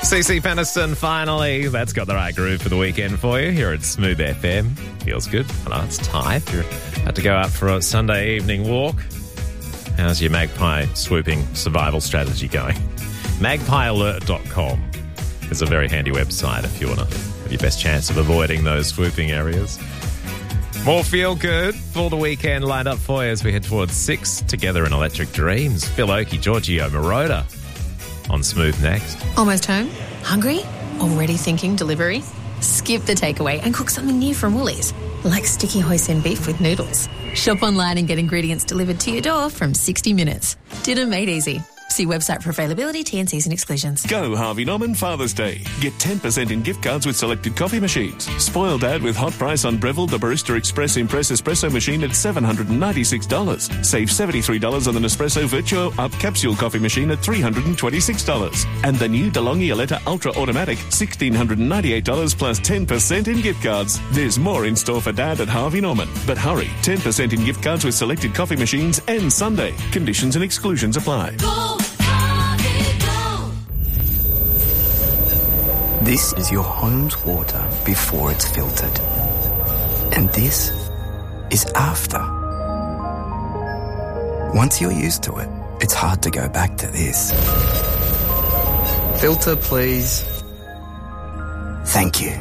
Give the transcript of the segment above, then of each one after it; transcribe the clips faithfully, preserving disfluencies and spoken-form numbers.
Cece Peniston, finally. That's got the right groove for the weekend for you here at Smooth F M. Feels good. I know it's tight. You're about to go out for a Sunday evening walk. How's your magpie swooping survival strategy going? magpie alert dot com is a very handy website if you want to have your best chance of avoiding those swooping areas. More feel good for the weekend lined up for you as we head towards six together in Electric Dreams. Phil Oakey, Giorgio Moroder on Smooth next. Almost home? Hungry? Already thinking delivery? Skip the takeaway and cook something new from Woolies, like sticky hoisin beef with noodles. Shop online and get ingredients delivered to your door from sixty minutes. Dinner made easy. See website for availability, T and Cs and exclusions. Go Harvey Norman Father's Day. Get ten percent in gift cards with selected coffee machines. Spoil Dad with hot price on Breville the Barista Express Impress Espresso machine at seven hundred ninety-six dollars. Save seventy-three dollars on the Nespresso Virtuo Up Capsule coffee machine at three hundred twenty-six dollars. And the new DeLonghi Aletta Ultra Automatic, one thousand six hundred ninety-eight dollars plus ten percent in gift cards. There's more in store for Dad at Harvey Norman. But hurry, ten percent in gift cards with selected coffee machines and Sunday. Conditions and exclusions apply. Go! This is your home's water before it's filtered. And this is after. Once you're used to it, it's hard to go back to this. Filter, please. Thank you.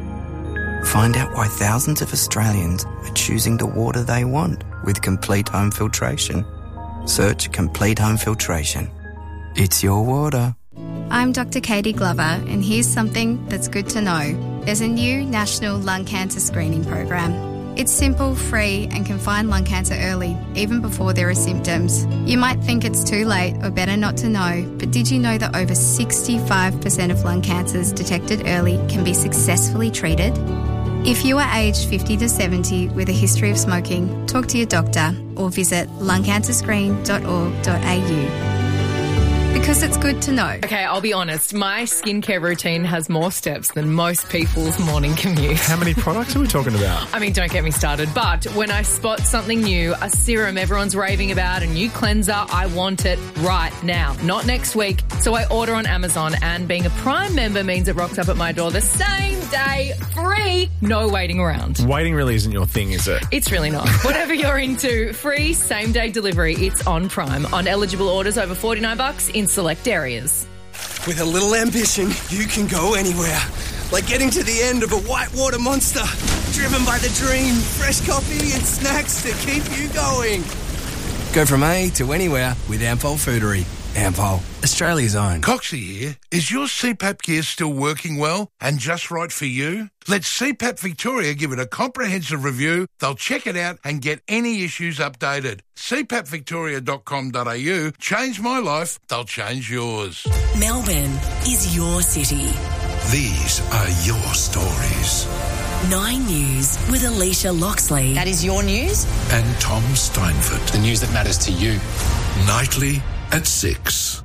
Find out why thousands of Australians are choosing the water they want with Complete Home Filtration. Search Complete Home Filtration. It's your water. I'm Doctor Katie Glover, and here's something that's good to know. There's a new national lung cancer screening program. It's simple, free, and can find lung cancer early, even before there are symptoms. You might think it's too late or better not to know, but did you know that over sixty-five percent of lung cancers detected early can be successfully treated? If you are aged fifty to seventy with a history of smoking, talk to your doctor or visit lung cancer screen dot org dot a u. Because it's good to know. Okay, I'll be honest. My skincare routine has more steps than most people's morning commute. How many products are we talking about? I mean, don't get me started. But when I spot something new, a serum everyone's raving about, a new cleanser, I want it right now, not next week. So I order on Amazon, and being a Prime member means it rocks up at my door the same day, free, no waiting around. Waiting really isn't your thing, is it? It's really not. Whatever you're into, free same-day delivery. It's on Prime. On eligible orders over forty-nine bucks in select areas. With a little ambition, you can go anywhere. Like getting to the end of a whitewater monster. Driven by the dream, fresh coffee and snacks to keep you going. Go from A to anywhere with Ampol Foodery. Ampol, Australia's own. Coxie here. Is your C PAP gear still working well and just right for you? Let C PAP Victoria give it a comprehensive review. They'll check it out and get any issues updated. c pap victoria dot com dot a u. Change my life, they'll change yours. Melbourne is your city. These are your stories. Nine News with Alicia Loxley. That is your news. And Tom Steinford. The news that matters to you. Nightly at six.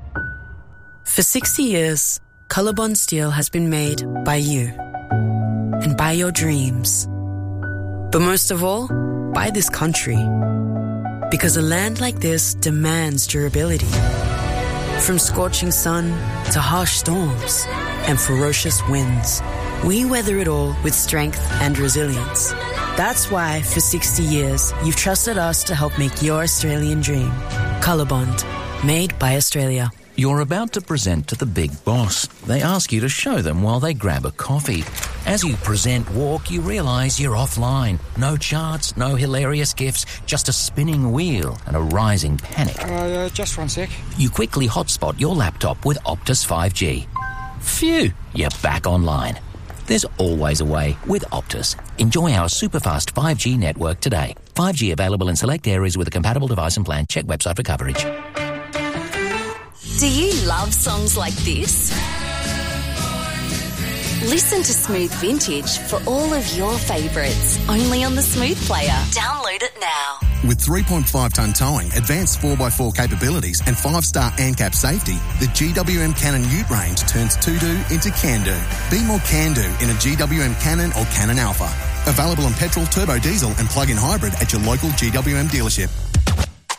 For sixty years, Colorbond Steel has been made by you and by your dreams. But most of all, by this country. Because a land like this demands durability. From scorching sun to harsh storms and ferocious winds, we weather it all with strength and resilience. That's why, for sixty years, you've trusted us to help make your Australian dream. Colorbond. Made by Australia. You're about to present to the big boss. They ask you to show them while they grab a coffee. As you present walk, you realise you're offline. No charts, no hilarious gifs, just a spinning wheel and a rising panic. Uh, just one sec. You quickly hotspot your laptop with Optus five G. Phew, you're back online. There's always a way with Optus. Enjoy our super-fast five G network today. five G available in select areas with a compatible device and plan. Check website for coverage. Do you love songs like this? Listen to Smooth Vintage for all of your favourites, only on the Smooth Player. Download it now. With three point five tonne towing, advanced four by four capabilities and five-star ANCAP safety, the G W M Cannon Ute range turns to-do into can-do. Be more can-do in a G W M Cannon or Cannon Alpha. Available on petrol, turbo diesel and plug-in hybrid at your local G W M dealership.